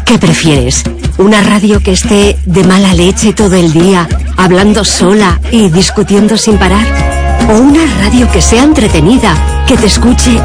¿Qué prefieres? ¿Una radio que esté de mala leche todo el día, hablando sola y discutiendo sin parar? ¿O una radio que sea entretenida, que te escuche